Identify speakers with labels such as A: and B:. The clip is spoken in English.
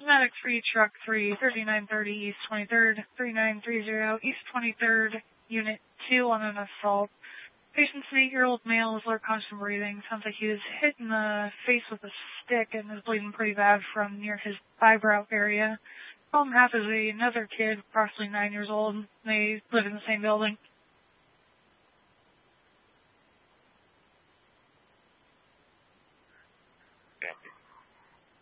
A: Medic 3, Truck 3, 3930 East 23rd, 3930 East 23rd, Unit 2 on an assault. Patient's 8-year-old male is low constant breathing. Sounds like he was hit in the face with a stick and is bleeding pretty bad from near his eyebrow area. Problem half is another kid, approximately 9 years old. They live in the same building.